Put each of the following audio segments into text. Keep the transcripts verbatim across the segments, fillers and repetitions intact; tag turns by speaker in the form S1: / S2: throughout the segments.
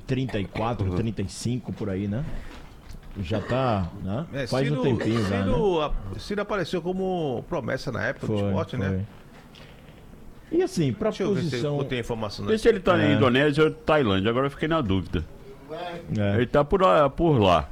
S1: trinta e quatro, trinta e cinco por aí, né? Já tá, né?
S2: É,
S1: Faz
S2: Ciro,
S1: um tempinho já,
S2: Ciro,
S1: né?
S2: a- Ciro apareceu como promessa na época do
S1: Foi,
S2: esporte, né?
S1: foi. E assim, pra
S2: Deixa eu ver se eu
S1: posição...
S2: botei a informação.
S3: Vê
S2: Né?
S3: se ele tá na
S1: É.
S3: Indonésia ou Tailândia, agora eu fiquei na dúvida.
S1: É.
S3: Ele tá por, lá- por lá.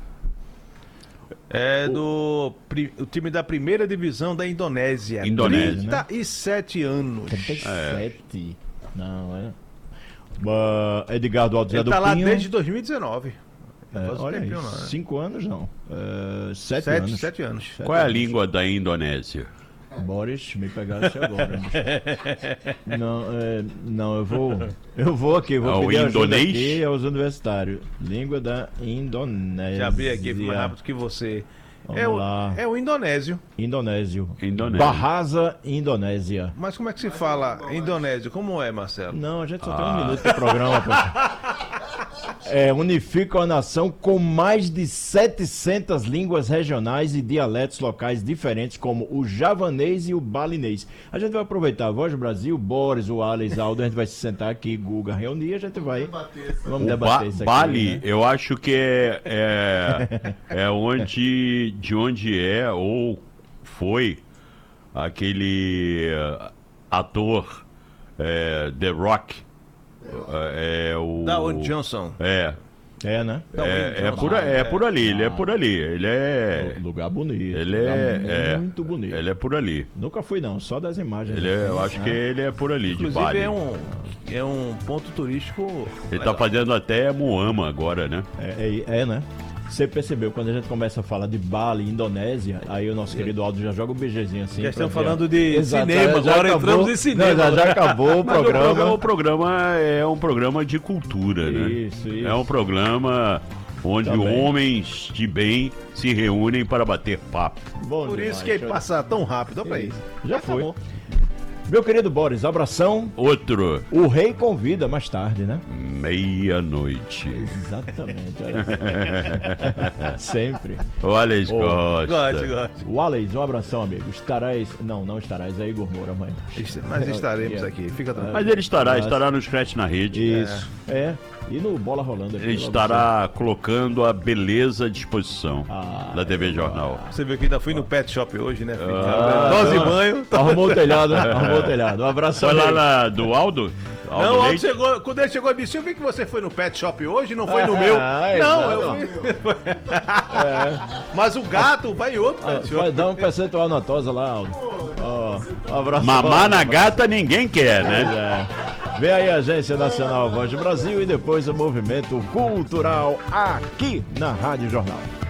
S2: É do pri- o time da primeira divisão da Indonésia.
S3: Indonésia,
S1: né?
S2: trinta e sete anos.
S1: trinta e sete. Não, é. Uh, Edgardo Aldo Zé
S2: Ele
S1: do
S2: tá lá
S1: Pinho.
S2: desde dois mil e dezenove.
S1: É,
S2: Faz um
S1: olha aí,
S2: tempinho lá, né?
S1: cinco anos não. Uh, sete,
S2: Sete,
S1: anos.
S2: sete anos.
S1: Sete
S3: Qual é a
S1: anos.
S3: língua da Indonésia?
S1: Boris, me pegasse agora. não, é, não, eu vou. Eu vou aqui, vou
S3: É o
S1: pedir ajuda
S3: indonês?
S1: aqui aos universitários. Língua da Indonésia.
S2: Já abri aqui mais rápido que você.
S1: Vamos
S2: É o,
S1: lá.
S2: é o indonésio.
S1: Indonésio.
S3: Indonésia.
S1: Bahasa, Indonésia.
S2: Mas como é que se fala indonésio? Como é, Marcelo?
S1: Não, a gente só
S3: Ah.
S1: tem um minuto de programa. Poxa. É, unifica a nação com mais de setecentas línguas regionais e dialetos locais diferentes, como o javanês e o balinês. A gente vai aproveitar a Voz do Brasil, Boris, o Alex, Aldo, a gente vai se sentar aqui, Guga, reunir, a gente vai... Vamos
S3: O
S1: debater
S3: ba
S1: isso aqui.
S3: Bali,
S1: né?
S3: eu acho que é, é, é onde, de onde é ou foi aquele eh, ator eh, The Rock. Eh, É, o,
S2: Da onde Johnson.
S3: É,
S1: É, né?
S3: é, é, por, é por ali, ele é por ali. Ele é.
S1: Lugar bonito.
S3: Ele
S1: lugar
S3: é, é.
S1: muito bonito.
S3: Ele é por ali.
S1: Nunca fui não, só das imagens.
S3: Ele é, eu acho que ele é por ali, de
S2: Inclusive
S3: Bali.
S2: é um, é um ponto turístico.
S3: Ele tá fazendo até Moama agora, né?
S1: É, é, é, né? Você percebeu, quando a gente começa a falar de Bali, Indonésia, aí o nosso querido Aldo já joga o BGzinho assim.
S2: Já
S1: pra
S2: estamos
S1: ver, ó.
S2: falando de
S1: Exato,
S2: cinema,
S1: já
S2: agora
S1: acabou-
S2: entramos em cinema.
S1: Não, já, já acabou o
S3: Mas o
S1: programa.
S3: programa, o programa é um programa de cultura, né?
S1: Isso, isso.
S3: É um programa onde
S1: Também.
S3: homens de bem se reúnem para bater papo.
S1: Bom
S2: Por
S1: demais,
S2: isso que ele
S1: show.
S2: passa tão rápido. Olha pra isso.
S1: Já foi.
S2: Acabou.
S1: Meu querido Boris, abração.
S3: Outro,
S1: O rei convida mais tarde, né?
S3: meia-noite.
S1: Exatamente. olha. Sempre.
S3: O Alex
S1: Ô,
S3: gosta.
S2: Gosto, gosto.
S1: Wallace, um abração, amigo. Estarás. Não, não estarás. É Igor Moura, mãe.
S2: Mas estaremos aqui. Fica tranquilo.
S3: Mas ele estará, estará no Scratch na rede.
S1: Isso. É. E no Bola Rolando aqui.
S3: Ele
S1: logo
S3: estará colocando a beleza à disposição
S1: Ah,
S3: da T V Jornal.
S2: Você viu que ainda fui no pet shop hoje, né? filho?
S3: Ah,
S2: Dose
S1: tá.
S2: banho.
S1: Arrumou o telhado, né? Arrumou o telhado. Um abraço,
S3: Foi lá
S1: amigo.
S3: na, do Aldo?
S2: Não, o Aldo
S3: Leite?
S2: chegou, quando ele chegou, ele disse: Eu vi que você foi no pet shop hoje, não foi no meu.
S1: Ah,
S2: Não,
S1: exato.
S2: eu fui. Mas o gato vai em outro
S1: Ah,
S2: pet
S1: vai
S2: shop.
S1: dar um percentual na tosa lá, Aldo. Ó, um abraço.
S3: Mamar na gata ninguém quer,
S1: Pois
S3: né?
S1: é. Vem aí a Agência Nacional Voz do Brasil e depois o movimento cultural aqui na Rádio Jornal.